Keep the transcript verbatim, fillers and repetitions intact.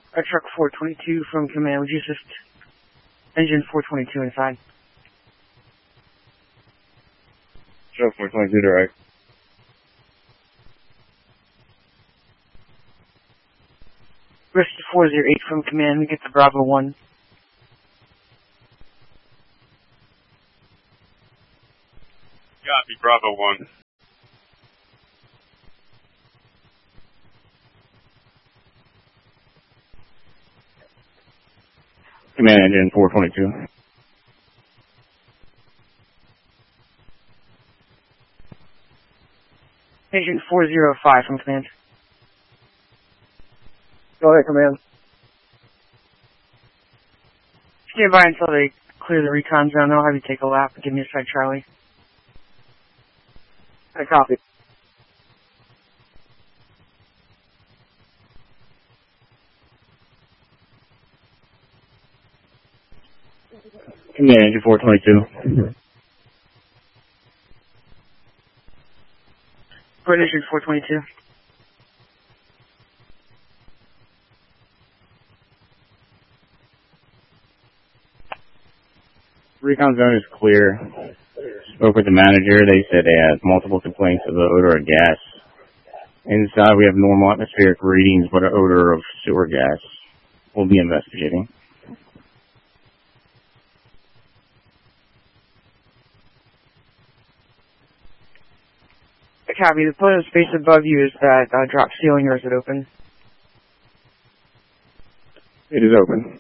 A truck four twenty-two from command, would you assist engine four twenty-two inside? Truck four twenty-two direct. Risk four oh eight from command, we get to Bravo one. Copy, Bravo one. Command engine four twenty-two. Agent four oh five from command. Go ahead, command. Stand by until they clear the recon zone. I'll have you take a lap and give me a side Charlie. I copy. Command engine four twenty-two. British engine four twenty-two. Recon zone is clear. Spoke with the manager. They said they had multiple complaints of the odor of gas. Inside we have normal atmospheric readings, but an odor of sewer gas. We'll be investigating. Copy. The photo space above you is that uh, drop ceiling, or is it open? It is open.